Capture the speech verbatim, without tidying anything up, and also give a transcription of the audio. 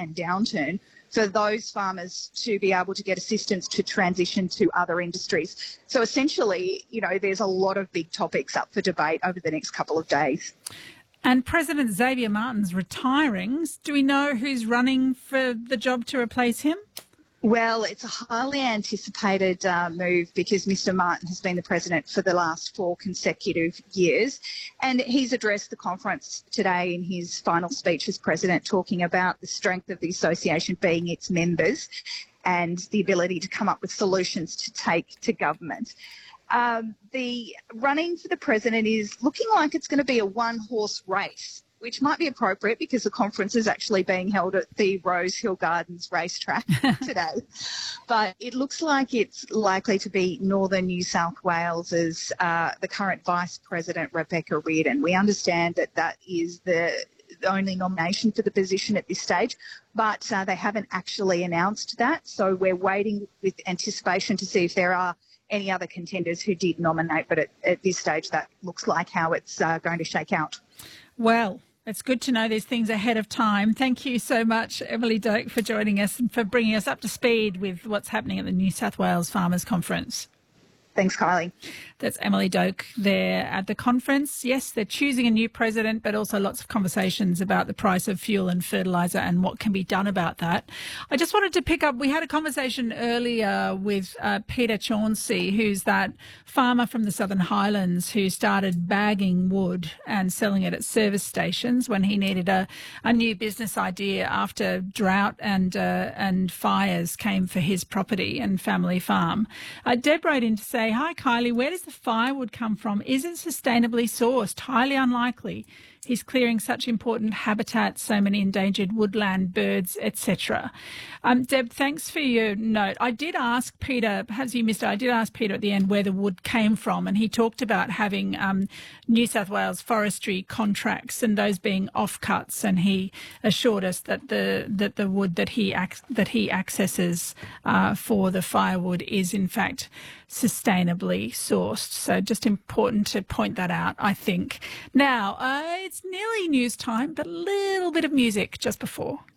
and downturn, for those farmers to be able to get assistance to transition to other industries. So essentially, you know, there's a lot of big topics up for debate over the next couple of days. And President Xavier Martin's retiring. Do we know who's running for the job to replace him? Well, it's a highly anticipated uh, move because Mister Martin has been the president for the last four consecutive years, and he's addressed the conference today in his final speech as president, talking about the strength of the association being its members and the ability to come up with solutions to take to government. Um, the running for the president is looking like it's going to be a one-horse race, which might be appropriate because the conference is actually being held at the Rose Hill Gardens racetrack today. But it looks like it's likely to be Northern New South Wales's uh, the current Vice President, Rebecca Reardon. We understand that that is the only nomination for the position at this stage, but uh, they haven't actually announced that. So we're waiting with anticipation to see if there are any other contenders who did nominate, but at, at this stage that looks like how it's uh, going to shake out. Well, it's good to know these things ahead of time. Thank you so much, Emily Doak, for joining us and for bringing us up to speed with what's happening at the New South Wales Farmers Conference. Thanks, Kylie. That's Emily Doak there at the conference. Yes, they're choosing a new president, but also lots of conversations about the price of fuel and fertiliser and what can be done about that. I just wanted to pick up, we had a conversation earlier with uh, Peter Chauncey, who's that farmer from the Southern Highlands who started bagging wood and selling it at service stations when he needed a, a new business idea after drought and uh, and fires came for his property and family farm. Uh, Deb wrote in to say, "Hi Kylie, where does the firewood come from? Is it sustainably sourced? Highly unlikely. He's clearing such important habitat, so many endangered woodland, birds, et cetera" Um, Deb, thanks for your note. I did ask Peter, perhaps you missed it, I did ask Peter at the end where the wood came from, and he talked about having um, New South Wales forestry contracts and those being offcuts, and he assured us that the that the wood that he ac- that he accesses uh, for the firewood is in fact sustainably sourced. So just important to point that out, I think. Now, uh, it's nearly news time, but a little bit of music just before.